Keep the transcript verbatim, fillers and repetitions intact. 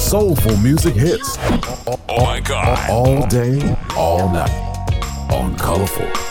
soulful music hits. Oh my God. All day, all night on Colorful.